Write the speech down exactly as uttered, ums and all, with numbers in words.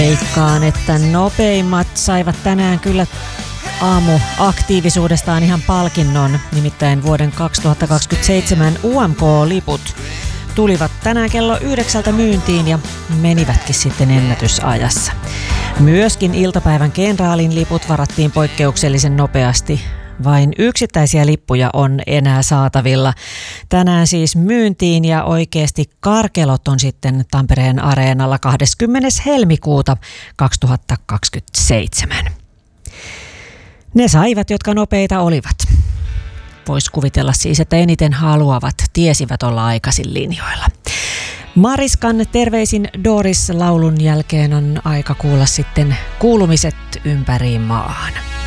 Veikkaan, että nopeimmat saivat tänään kyllä aamuaktiivisuudestaan ihan palkinnon, nimittäin vuoden kaksituhattakaksikymmentäseitsemän U M K-liput tulivat tänään kello yhdeksältä myyntiin ja menivätkin sitten ennätysajassa. Myöskin iltapäivän kenraalin liput varattiin poikkeuksellisen nopeasti. Vain yksittäisiä lippuja on enää saatavilla. Tänään siis myyntiin ja oikeasti karkelot on sitten Tampereen Areenalla kahdeskymmenes helmikuuta kaksituhattakaksikymmentäseitsemän. Ne saivat, jotka nopeita olivat. Voisi kuvitella siis, että eniten haluavat tiesivät olla aikaisin linjoilla. Mariskan terveisin Doris laulun jälkeen on aika kuulla sitten kuulumiset ympäri maan.